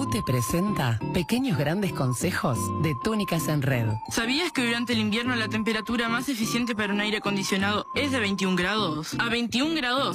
UTE presenta pequeños grandes consejos de Túnicas en Red. ¿Sabías que durante el invierno la temperatura más eficiente para un aire acondicionado es de 21 grados? A 21 grados